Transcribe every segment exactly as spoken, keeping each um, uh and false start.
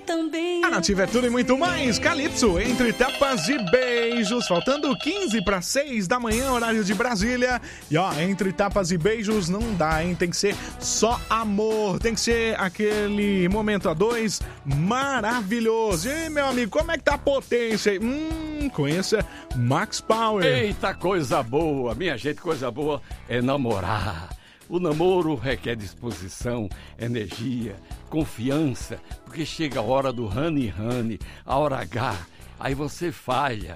também. A Nativa é tudo e muito mais. Calypso, entre tapas e beijos. Faltando quinze para seis da manhã, horário de Brasília. E ó, entre tapas e beijos não dá, hein? Tem que ser só amor. Tem que ser aquele momento a dois maravilhoso. E meu amigo, como é que tá a potência aí? Hum, conheça Max Power. Eita, coisa boa. Minha gente, coisa boa é namorar. O namoro requer disposição, energia, confiança, porque chega a hora do honey honey, a hora H, aí você falha.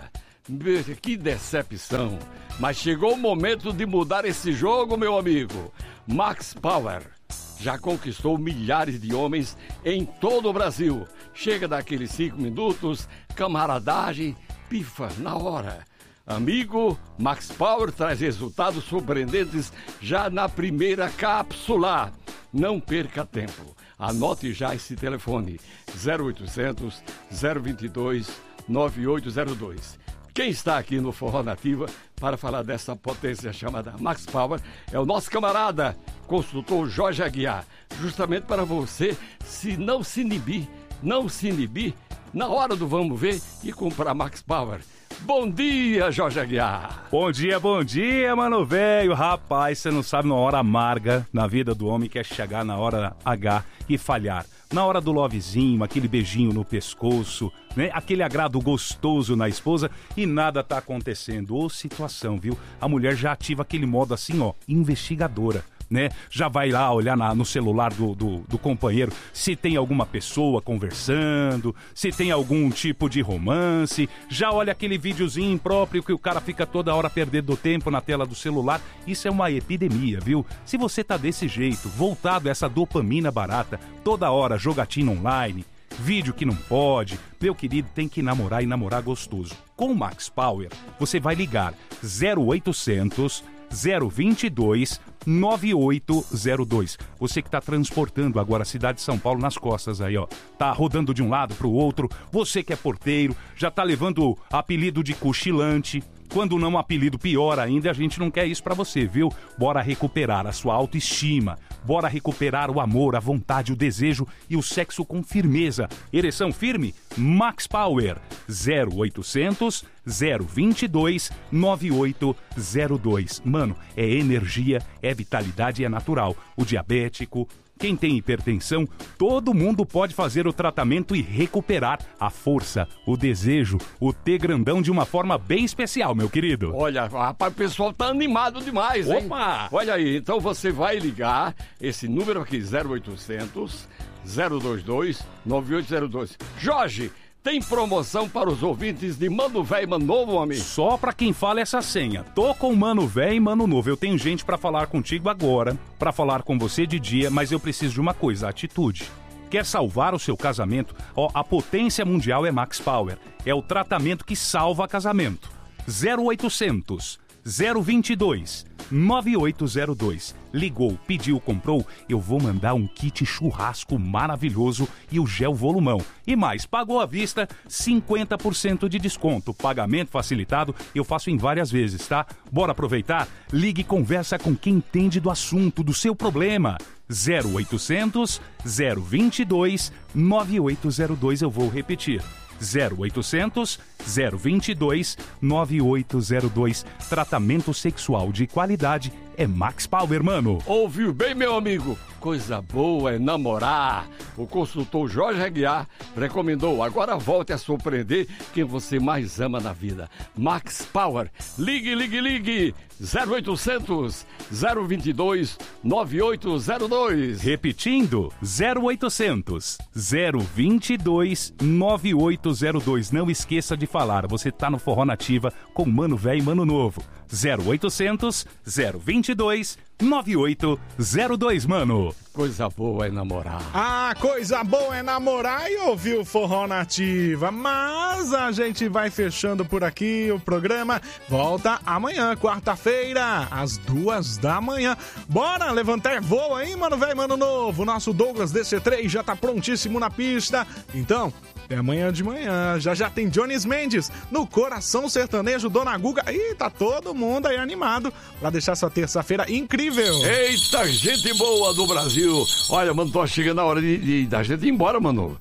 Que decepção. Mas chegou o momento de mudar esse jogo, meu amigo. Max Power já conquistou milhares de homens em todo o Brasil. Chega daqueles cinco minutos, camaradagem, pifa na hora. Amigo, Max Power traz resultados surpreendentes já na primeira cápsula. Não perca tempo. Anote já esse telefone: zero oitocentos, zero vinte e dois, nove oito zero dois. Quem está aqui no Forró Nativa para falar dessa potência chamada Max Power é o nosso camarada, consultor Jorge Aguiar. Justamente para você se não se inibir, não se inibir na hora do vamos ver e comprar Max Power. Bom dia, Jorge Aguiar. Bom dia, bom dia, mano velho. Rapaz, você não sabe uma hora amarga na vida do homem que é chegar na hora H e falhar. Na hora do lovezinho, aquele beijinho no pescoço, né? Aquele agrado gostoso na esposa e nada tá acontecendo. Ô situação, viu? A mulher já ativa aquele modo assim, ó, investigadora. Né? Já vai lá olhar na, no celular do, do, do companheiro se tem alguma pessoa conversando, se tem algum tipo de romance, já olha aquele videozinho impróprio que o cara fica toda hora perdendo tempo na tela do celular. Isso é uma epidemia, viu? Se você tá desse jeito, voltado a essa dopamina barata, toda hora jogatina online, vídeo que não pode, meu querido, tem que namorar e namorar gostoso. Com o Max Power, você vai ligar zero oitocentos, zero vinte e dois, nove oito zero dois. Você que está transportando agora a cidade de São Paulo nas costas aí, ó. Tá rodando de um lado para o outro. Você que é porteiro, já tá levando apelido de cochilante. Quando não, um apelido pior ainda, a gente não quer isso pra você, viu? Bora recuperar a sua autoestima. Bora recuperar o amor, a vontade, o desejo e o sexo com firmeza. Ereção firme? Max Power. zero oitocentos, zero vinte e dois, nove oito zero dois. Mano, é energia, é vitalidade e é natural. O diabético, quem tem hipertensão, todo mundo pode fazer o tratamento e recuperar a força, o desejo, o T grandão de uma forma bem especial, meu querido. Olha, rapaz, o pessoal tá animado demais, hein? Opa! Olha aí, então você vai ligar esse número aqui, zero oitocentos, zero vinte e dois, nove oito zero dois. Jorge, tem promoção para os ouvintes de Mano Véi e Mano Novo, amigo? Só pra quem fala essa senha. Tô com Mano Véi e Mano Novo. Eu tenho gente pra falar contigo agora, pra falar com você de dia, mas eu preciso de uma coisa, atitude. Quer salvar o seu casamento? Ó, a potência mundial é Max Power. É o tratamento que salva casamento. zero oitocentos, zero vinte e dois, nove oito zero dois. Ligou, pediu, comprou, eu vou mandar um kit churrasco maravilhoso e o gel volumão. E mais, pagou à vista, cinquenta por cento de desconto. Pagamento facilitado, eu faço em várias vezes, tá? Bora aproveitar? Ligue e conversa com quem entende do assunto, do seu problema. zero oitocentos, zero vinte e dois, nove oito zero dois, eu vou repetir. zero oitocentos, zero vinte e dois, nove oito zero dois. Tratamento sexual de qualidade é Max Power, mano. Ouviu bem, meu amigo? Coisa boa é namorar. O consultor Jorge Aguiar recomendou. Agora volte a surpreender quem você mais ama na vida. Max Power. Ligue, ligue, ligue. zero oitocentos, zero vinte e dois, nove oito zero dois. Repetindo, zero oitocentos, zero vinte e dois, nove oito zero dois. Não esqueça de falar, você tá no Forró Nativa com Mano Véi e Mano Novo. zero oitocentos, zero vinte e dois, nove oito zero dois, mano. Coisa boa é namorar. Ah, coisa boa é namorar e ouvir o Forró Nativa. Mas a gente vai fechando por aqui o programa. Volta amanhã, quarta-feira, às duas da manhã. Bora levantar voo aí, mano velho, mano novo. Nosso Douglas D C três já tá prontíssimo na pista. Então, até amanhã de manhã. Já já tem Jones Mendes no Coração Sertanejo, Dona Guga. Ih, tá todo mundo aí animado pra deixar essa terça-feira incrível. Eita, gente boa do Brasil. Olha, mano, tô chegando a hora de, de, da gente ir embora, mano.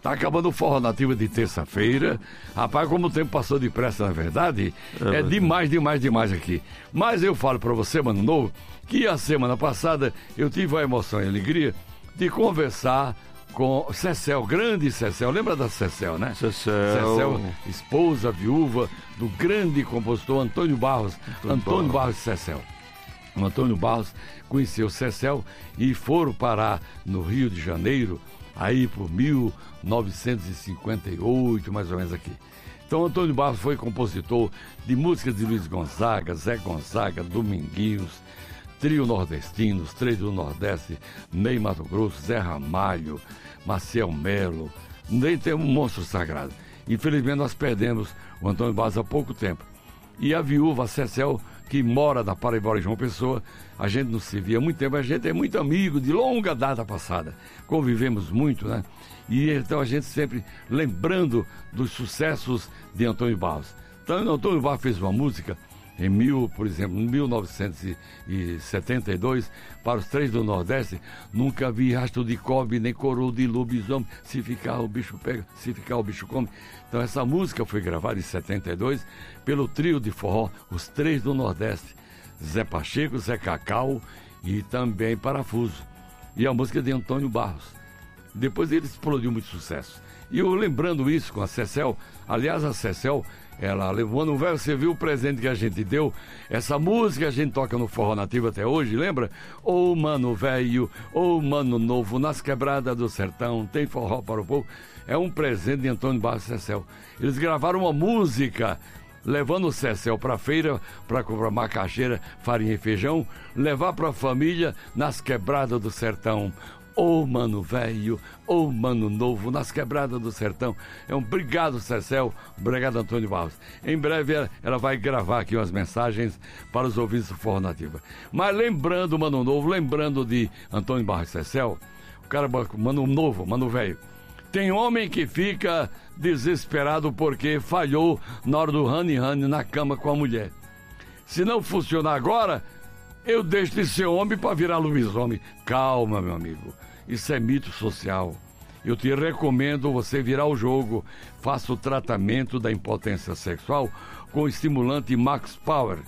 Tá acabando o Forró Nativa de terça-feira. Rapaz, como o tempo passou depressa, na verdade, é, é demais, demais, demais aqui. Mas eu falo pra você, Mano Novo, que a semana passada eu tive a emoção e a alegria de conversar com Cecel, grande Cecel, lembra da Cecel, né? Cecel. Cecel, esposa, viúva do grande compositor Antônio Barros. Antônio, Antônio Barros de Cecel. O Antônio Barros conheceu Cecel e foram parar no Rio de Janeiro, aí por mil novecentos e cinquenta e oito, mais ou menos aqui. Então, Antônio Barros foi compositor de músicas de Luiz Gonzaga, Zé Gonzaga, Dominguinhos, Trio Nordestinos, Três do Nordeste, Ney Mato Grosso, Zé Ramalho, Maciel Melo, nem tem um monstro sagrado. Infelizmente, nós perdemos o Antônio Barros há pouco tempo. E a viúva, a Cecel, que mora na Paraíba, João Pessoa, a gente não se via há muito tempo, a gente é muito amigo de longa data passada, convivemos muito, né? E então a gente sempre lembrando dos sucessos de Antônio Barros. Então, Antônio Barros fez uma música em mil, por exemplo, em mil novecentos e setenta e dois, para os Três do Nordeste, nunca vi rastro de cobre, nem coroa de lobisomem, se ficar o bicho pega, se ficar o bicho come. Então essa música foi gravada em setenta e dois pelo trio de forró, os Três do Nordeste, Zé Pacheco, Zé Cacau e também Parafuso. E a música de Antônio Barros. Depois ele explodiu muito sucesso. E eu lembrando isso com a Cecel, aliás a Cecel, ela levou no velho, você viu o presente que a gente deu? Essa música a gente toca no Forró Nativo até hoje, lembra? Ô mano velho, ô mano novo, nas quebradas do sertão, tem forró para o povo. É um presente de Antônio Barros e Cecel. Eles gravaram uma música levando o Cecel para a feira para comprar macaxeira, farinha e feijão, levar para a família nas quebradas do sertão. Ô oh, mano velho, ô oh, mano novo, nas quebradas do sertão. É um obrigado, Cecel, obrigado, Antônio Barros. Em breve ela, ela vai gravar aqui umas mensagens para os ouvintes do Forró Nativa. Mas lembrando, mano novo, lembrando de Antônio Barros e Cecel, o cara, mano novo, mano velho, tem homem que fica desesperado porque falhou na hora do honey-honey na cama com a mulher. Se não funcionar agora, eu deixo de ser homem para virar lobisomem. Calma, meu amigo. Isso é mito social. Eu te recomendo você virar o jogo. Faça o tratamento da impotência sexual com o estimulante Max Power.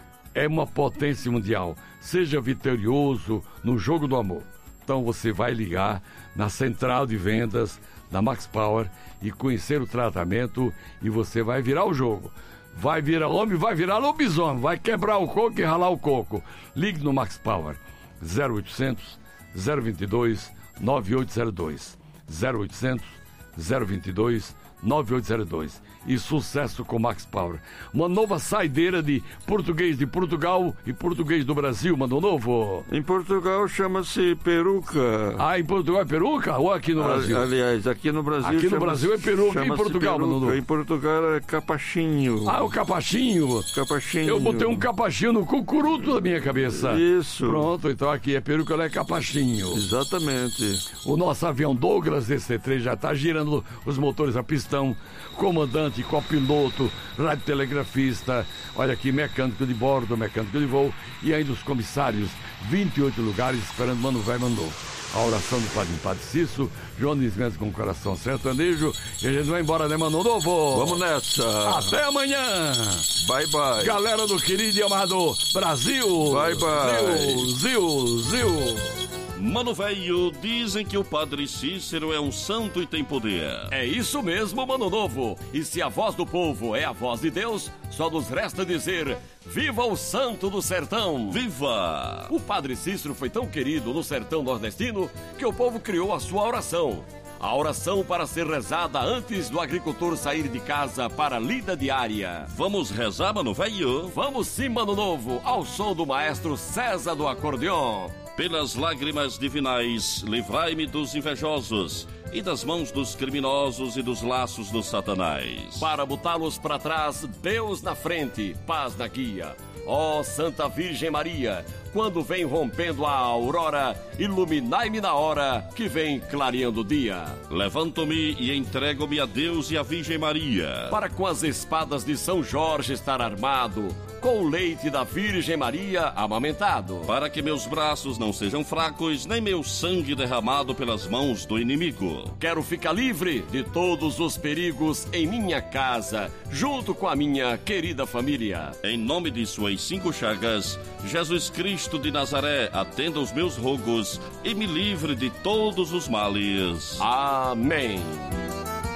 É uma potência mundial. Seja vitorioso no jogo do amor. Então você vai ligar na central de vendas da Max Power e conhecer o tratamento e você vai virar o jogo. Vai virar homem, vai virar lobisomem, vai quebrar o coco e ralar o coco. Ligue no Max Power, zero oitocentos, zero vinte e dois, nove oito zero dois. zero oitocentos, zero vinte e dois, nove oito zero dois. E sucesso com Max Power. Uma nova saideira de português de Portugal e português do Brasil, mano novo. Em Portugal chama-se peruca. Ah, em Portugal é peruca ou aqui no Brasil? Aliás, aqui no Brasil Aqui no Brasil é peruca, em Portugal, mano novo. Em Portugal é capachinho. Ah, o capachinho. Capachinho. Eu botei um capachinho no cucuruto da minha cabeça. Isso. Pronto, então aqui é peruca, ela é capachinho. Exatamente. O nosso avião Douglas D C três já está girando os motores a pistão. Comandante, copiloto, radiotelegrafista, olha aqui, mecânico de bordo, mecânico de voo e ainda os comissários, vinte e oito lugares esperando Mano Velho mandou. A oração do Padre Padre Cício, João Mendes com o coração sertanejo e a gente vai embora, né, Mano Novo? Vamos nessa. Até amanhã. Bye, bye. Galera do querido e amado Brasil. Bye, bye. Zil, zil, zil. Mano velho, dizem que o Padre Cícero é um santo e tem poder. É isso mesmo, Mano Novo. E se a voz do povo é a voz de Deus, só nos resta dizer: viva o santo do sertão! Viva! O Padre Cícero foi tão querido no sertão nordestino que o povo criou a sua oração. A oração para ser rezada antes do agricultor sair de casa para a lida diária. Vamos rezar, Mano velho? Vamos sim, Mano Novo, ao som do maestro César do acordeon. Pelas lágrimas divinais, livrai-me dos invejosos e das mãos dos criminosos e dos laços do Satanás. Para botá-los para trás, Deus na frente, paz na guia. Ó Santa Virgem Maria, quando vem rompendo a aurora, iluminai-me na hora que vem clareando o dia. Levanto-me e entrego-me a Deus e à Virgem Maria, Para com as espadas de São Jorge estar armado, com o leite da Virgem Maria amamentado. para que meus braços não sejam fracos, nem meu sangue derramado pelas mãos do inimigo. Quero ficar livre de todos os perigos em minha casa, junto com a minha querida família. Em nome de suas cinco chagas, Jesus Cristo de Nazaré, atenda os meus rogos e me livre de todos os males. Amém.